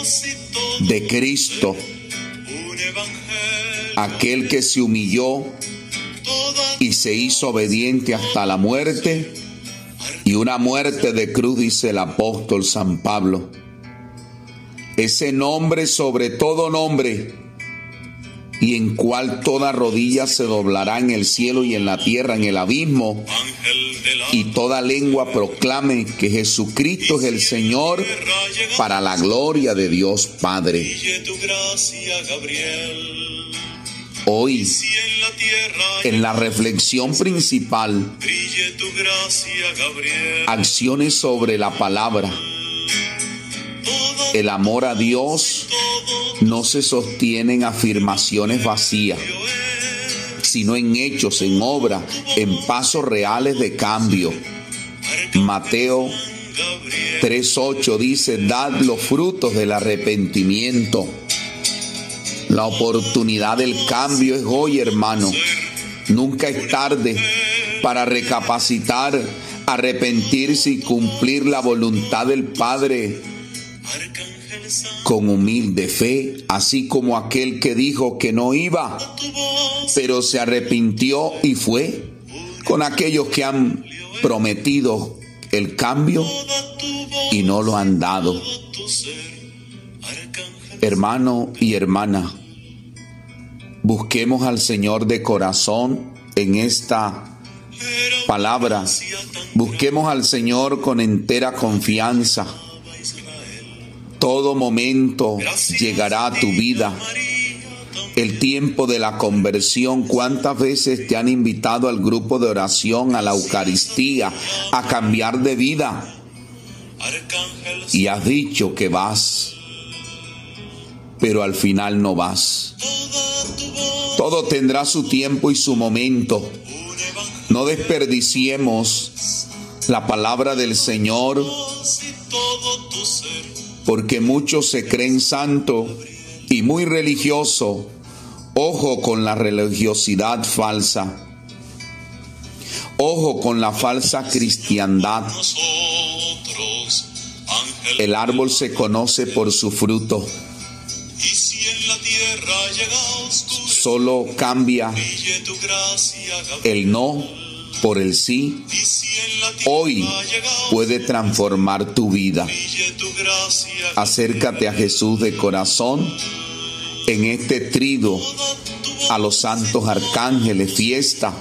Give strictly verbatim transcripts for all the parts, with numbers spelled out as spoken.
de Cristo, aquel que se humilló y se hizo obediente hasta la muerte, y una muerte de cruz, dice el apóstol San Pablo. Ese nombre sobre todo nombre, y en cual toda rodilla se doblará en el cielo y en la tierra, en el abismo, y toda lengua proclame que Jesucristo es el Señor, para la gloria de Dios Padre. Hoy, en la reflexión principal, acciones sobre la palabra. El amor a Dios no se sostiene en afirmaciones vacías, sino en hechos, en obra, en pasos reales de cambio. Mateo tres ocho dice: dad los frutos del arrepentimiento. La oportunidad del cambio es hoy, hermano. Nunca es tarde para recapacitar, arrepentirse y cumplir la voluntad del Padre con humilde fe, así como aquel que dijo que no iba, pero se arrepintió y fue, con aquellos que han prometido el cambio y no lo han dado. Hermano y hermana, busquemos al Señor de corazón en esta palabra. Busquemos al Señor con entera confianza. Todo momento llegará a tu vida el tiempo de la conversión. ¿Cuántas veces te han invitado al grupo de oración, a la Eucaristía, a cambiar de vida? Y has dicho que vas, pero al final no vas. Todo tendrá su tiempo y su momento. No desperdiciemos la palabra del Señor, porque muchos se creen santos y muy religiosos. Ojo con la religiosidad falsa. Ojo con la falsa cristiandad. El árbol se conoce por su fruto. Solo cambia el no por el sí. Hoy puede transformar tu vida. Acércate a Jesús de corazón en este trido, a los santos arcángeles, fiesta.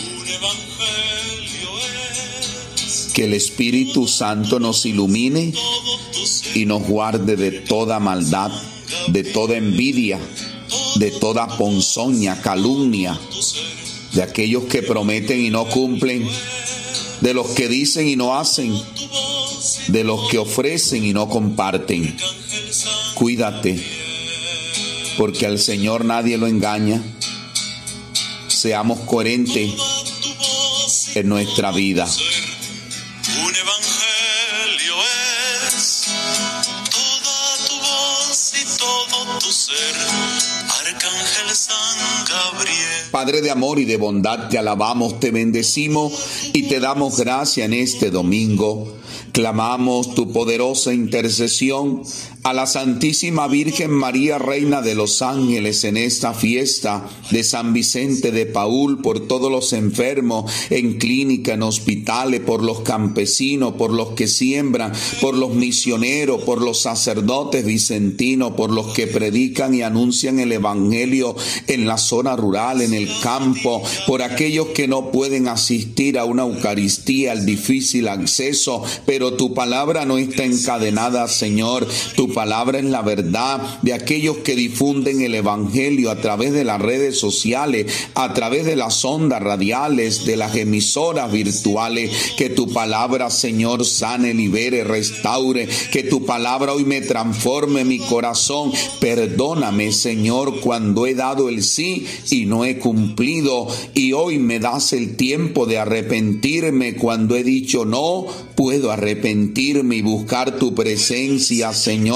Que el Espíritu Santo nos ilumine y nos guarde de toda maldad, de toda envidia, de toda ponzoña, calumnia, de aquellos que prometen y no cumplen, de los que dicen y no hacen, de los que ofrecen y no comparten. Cuídate, porque al Señor nadie lo engaña. Seamos coherentes en nuestra vida. Un evangelio es toda tu voz y todo tu ser, Arcángel San Gabriel. Padre de amor y de bondad, te alabamos, te bendecimos y te damos gracia en este domingo. Clamamos tu poderosa intercesión a la Santísima Virgen María, Reina de los Ángeles, en esta fiesta de San Vicente de Paúl, por todos los enfermos en clínica, en hospitales, por los campesinos, por los que siembran, por los misioneros, por los sacerdotes vicentinos, por los que predican y anuncian el Evangelio en la zona rural, en el campo, por aquellos que no pueden asistir a una Eucaristía, al difícil acceso, pero tu palabra no está encadenada, Señor. Tu palabra es la verdad de aquellos que difunden el Evangelio a través de las redes sociales, a través de las ondas radiales, de las emisoras virtuales. Que tu palabra, Señor, sane, libere, restaure. Que tu palabra hoy me transforme mi corazón. Perdóname, Señor, cuando he dado el sí y no he cumplido. Y hoy me das el tiempo de arrepentirme cuando he dicho no. Puedo arrepentirme y buscar tu presencia, Señor.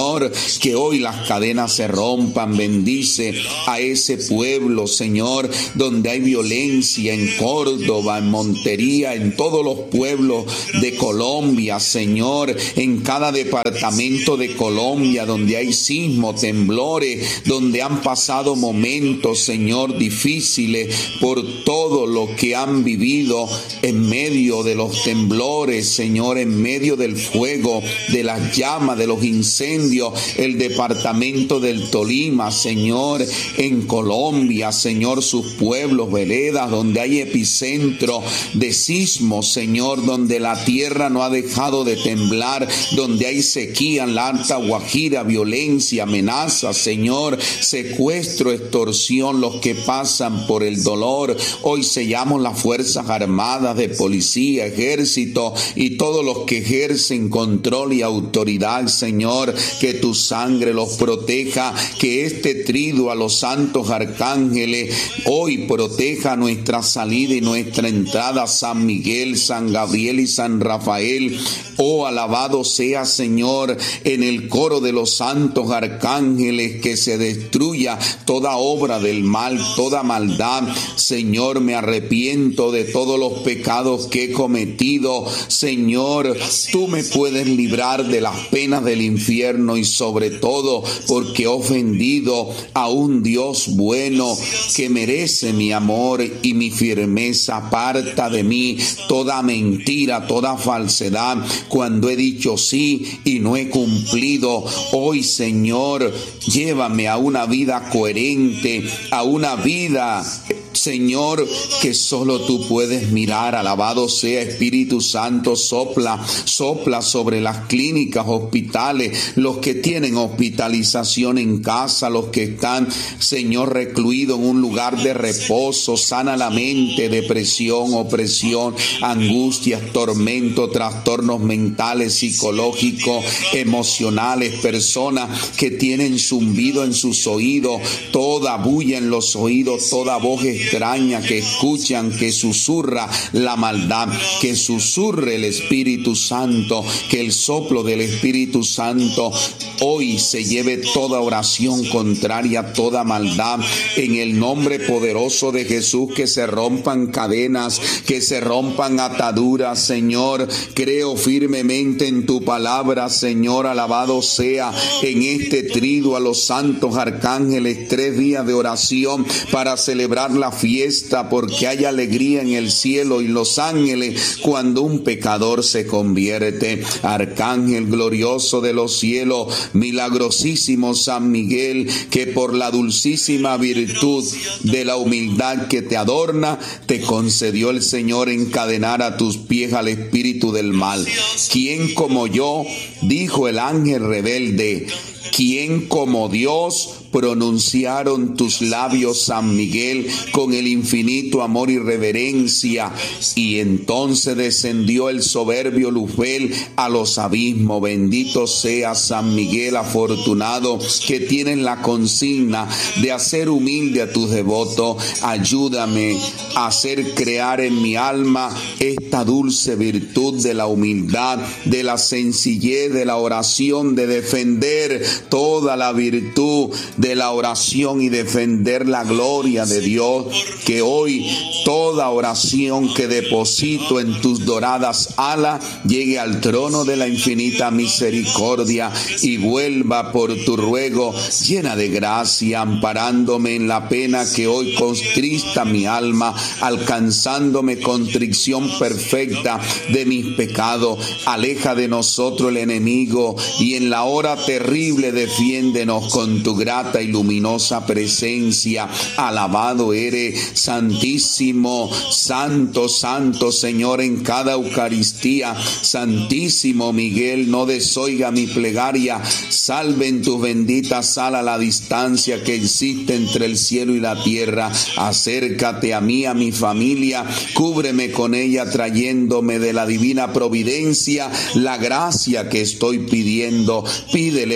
Señor, que hoy las cadenas se rompan. Bendice a ese pueblo, Señor, donde hay violencia, en Córdoba, en Montería, en todos los pueblos de Colombia, Señor, en cada departamento de Colombia, donde hay sismos, temblores, donde han pasado momentos, Señor, difíciles por todo lo que han vivido en medio de los temblores, Señor, en medio del fuego, de las llamas, de los incendios, el departamento del Tolima, Señor, en Colombia, Señor, sus pueblos, veredas, donde hay epicentro de sismos, Señor, donde la tierra no ha dejado de temblar, donde hay sequía en la Alta Guajira, violencia, amenaza, Señor, secuestro, extorsión, los que pasan por el dolor. Hoy sellamos las Fuerzas Armadas, de policía, ejército y todos los que ejercen control y autoridad, Señor, que tu sangre los proteja, que este triduo a los santos arcángeles hoy proteja nuestra salida y nuestra entrada. San Miguel, San Gabriel y San Rafael, oh, alabado sea, Señor, en el coro de los santos arcángeles, que se destruya toda obra del mal, toda maldad. Señor, me arrepiento de todos los pecados que he cometido. Señor, tú me puedes librar de las penas del infierno, y sobre todo porque he ofendido a un Dios bueno que merece mi amor y mi firmeza. Aparta de mí toda mentira, toda falsedad, cuando he dicho sí y no he cumplido. Hoy, Señor, llévame a una vida coherente, a una vida, Señor, que solo tú puedes mirar. Alabado sea Espíritu Santo. Sopla, sopla sobre las clínicas, hospitales, los que tienen hospitalización en casa, los que están, Señor, recluidos en un lugar de reposo. Sana la mente, depresión, opresión, angustias, tormentos, trastornos mentales, psicológicos, emocionales, personas que tienen zumbido en sus oídos, toda bulla en los oídos, toda voz extraña que escuchan, que susurra la maldad, que susurre el Espíritu Santo, que el soplo del Espíritu Santo hoy se lleve toda oración contraria a toda maldad, en el nombre poderoso de Jesús. Que se rompan cadenas, que se rompan ataduras, Señor. Creo firmemente en tu palabra, Señor, alabado sea, en este triduo a los santos arcángeles, tres días de oración para celebrar la fiesta, porque hay alegría en el cielo y los ángeles cuando un pecador se convierte. Arcángel glorioso de los cielos, milagrosísimo San Miguel, que por la dulcísima virtud de la humildad que te adorna, te concedió el Señor encadenar a tus pies al espíritu del mal. ¿Quién como yo? Dijo el ángel rebelde. ¿Quién como Dios? Pronunciaron tus labios, San Miguel, con el infinito amor y reverencia. Y entonces descendió el soberbio Luzbel a los abismos. Bendito sea San Miguel afortunado, que tienes la consigna de hacer humilde a tus devotos. Ayúdame a hacer crear en mi alma esta dulce virtud de la humildad, de la sencillez, de la oración, de defender toda la virtud de la oración y defender la gloria de Dios. Que hoy toda oración que deposito en tus doradas alas llegue al trono de la infinita misericordia y vuelva por tu ruego llena de gracia, amparándome en la pena que hoy contrista mi alma, alcanzándome contrición perfecta de mis pecados. Aleja de nosotros el enemigo y en la hora terrible defiéndenos con tu grata y luminosa presencia. Alabado eres, santísimo, santo, santo Señor, en cada Eucaristía. Santísimo Miguel, no desoiga mi plegaria. Salve en tus benditas alas la distancia que existe entre el cielo y la tierra. Acércate a mí, a mi familia, cúbreme con ella, trayéndome de la divina providencia la gracia que estoy pidiendo. Pídele hoy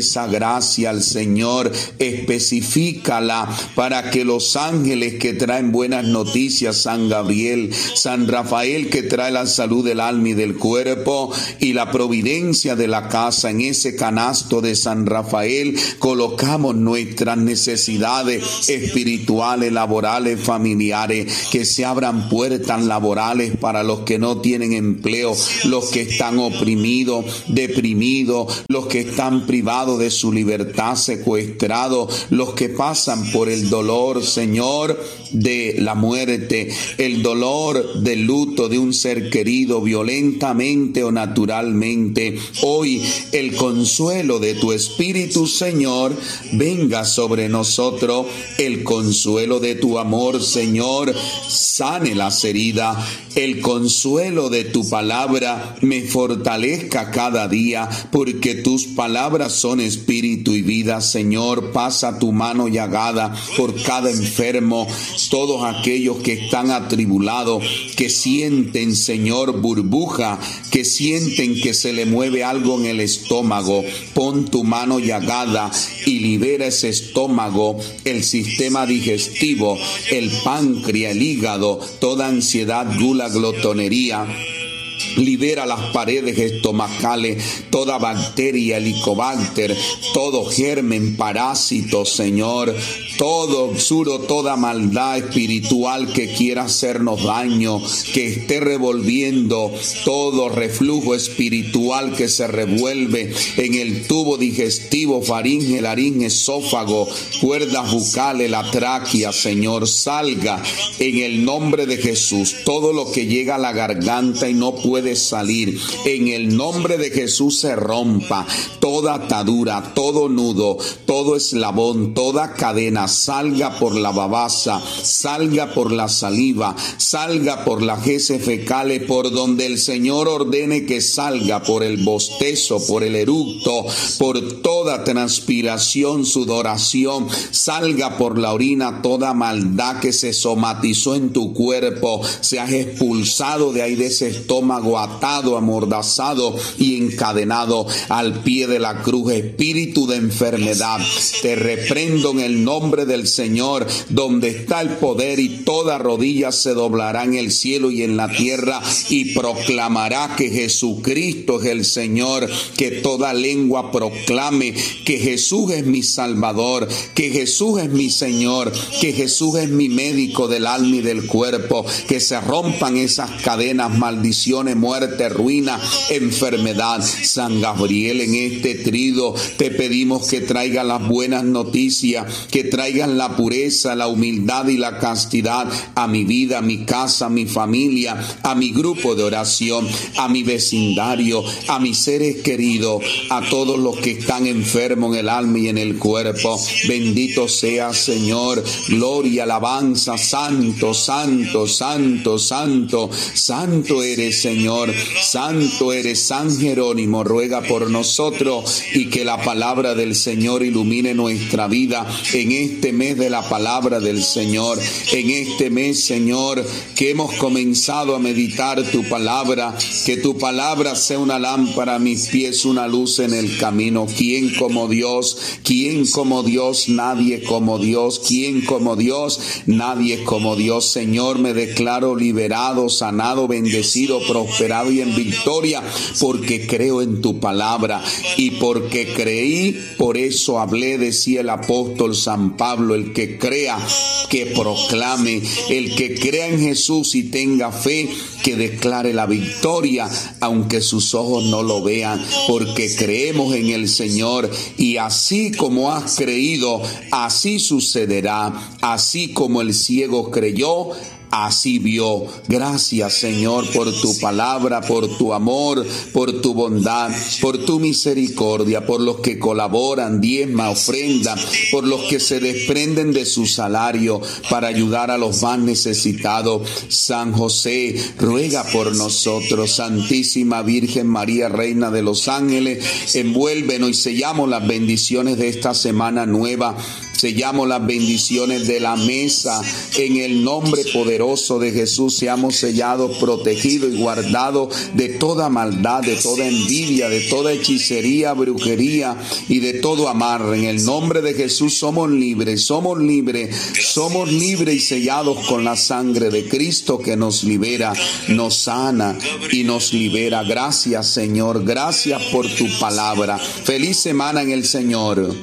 esa gracia al Señor, especifícala para que los ángeles que traen buenas noticias, San Gabriel, San Rafael que trae la salud del alma y del cuerpo, y la providencia de la casa, en ese canasto de San Rafael colocamos nuestras necesidades espirituales, laborales, familiares, que se abran puertas laborales para los que no tienen empleo, los que están oprimidos, deprimidos, los que están privados de su libertad, secuestrados, los que pasan por el dolor, Señor, de la muerte, el dolor del luto de un ser querido, violentamente o naturalmente. Hoy el consuelo de tu Espíritu, Señor, venga sobre nosotros, el consuelo de tu amor, Señor, sane las heridas, el consuelo de tu palabra me fortalezca cada día, porque tus palabras son espíritu y vida, Señor. Pasa tu mano llagada por cada enfermo, todos aquellos que están atribulados, que sienten, Señor, burbuja, que sienten que se le mueve algo en el estómago. Pon tu mano llagada y libera ese estómago, el sistema digestivo, el páncreas, el hígado, toda ansiedad, gula, glotonería. Libera las paredes estomacales, toda bacteria, helicobacter, todo germen, parásito, Señor, todo absurdo, toda maldad espiritual que quiera hacernos daño, que esté revolviendo, todo reflujo espiritual que se revuelve en el tubo digestivo, faringe, laringe, esófago, cuerdas bucales, la tráquea, Señor, salga en el nombre de Jesús. Todo lo que llega a la garganta y no puede salir, en el nombre de Jesús se rompa. Toda atadura, todo nudo, todo eslabón, toda cadena, salga por la babasa, salga por la saliva, salga por las heces fecales, por donde el Señor ordene que salga, por el bostezo, por el eructo, por toda transpiración, sudoración, salga por la orina toda maldad que se somatizó en tu cuerpo, seas expulsado de ahí, de ese estómago, atado, amordazado y encadenado al pie de la cruz. Espíritu de enfermedad, te reprendo en el nombre del Señor, donde está el poder, y toda rodilla se doblará en el cielo y en la tierra y proclamará que Jesucristo es el Señor. Que toda lengua proclame que Jesús es mi Salvador, que Jesús es mi Señor, que Jesús es mi médico del alma y del cuerpo. Que se rompan esas cadenas, maldiciones, muerte, ruina, enfermedad. San Gabriel, en este trido te pedimos que traigan las buenas noticias, que traigan la pureza, la humildad y la castidad a mi vida, a mi casa, a mi familia, a mi grupo de oración, a mi vecindario, a mis seres queridos, a todos los que están enfermos en el alma y en el cuerpo. Bendito sea, Señor, gloria, alabanza, santo, santo, santo, santo, santo eres, Señor, santo eres. San Jerónimo ruega por nosotros, y que la palabra del Señor ilumine nuestra vida en este mes de la palabra del Señor, en este mes, Señor, que hemos comenzado a meditar tu palabra. Que tu palabra sea una lámpara a mis pies, una luz en el camino. ¿Quién como Dios? ¿Quién como Dios? Nadie como Dios. ¿Quién como Dios? Nadie como Dios. Señor, me declaro liberado, sanado, bendecido, prosperado y en victoria, porque creo en tu palabra, y porque creí, por eso hablé, decía el apóstol San Pablo. El que crea, que proclame. El que crea en Jesús y tenga fe, que declare la victoria, aunque sus ojos no lo vean, porque creemos en el Señor. Y así como has creído, así sucederá. Así como el ciego creyó, así vio. Gracias, Señor, por tu palabra, por tu amor, por tu bondad, por tu misericordia, por los que colaboran, diezma, ofrenda, por los que se desprenden de su salario para ayudar a los más necesitados. San José, ruega por nosotros. Santísima Virgen María, Reina de los Ángeles, envuélvenos y sellamos las bendiciones de esta semana nueva. sellamos las bendiciones de la mesa. En el nombre poderoso de Jesús seamos sellados, protegidos y guardados de toda maldad, de toda envidia, de toda hechicería, brujería y de todo amarre. En el nombre de Jesús somos libres, somos libres, somos libres y sellados con la sangre de Cristo que nos libera, nos sana y nos libera. Gracias, Señor, gracias por tu palabra. Feliz semana en el Señor.